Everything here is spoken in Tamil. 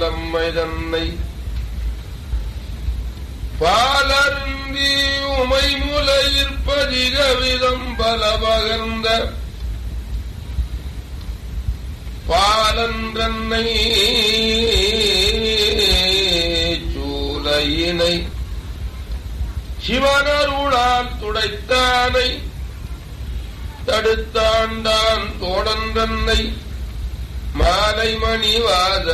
பாலம்மை தன்னை பாலருந்தி உமைமுலையிற்பதிக விதம் பல பகர்ந்த பாலன்றன்னை சூலையினை சிவனருளால் துடைத்தானை தடுத்தாண்டான் தோடன்றன்னை மாலை மணிவாத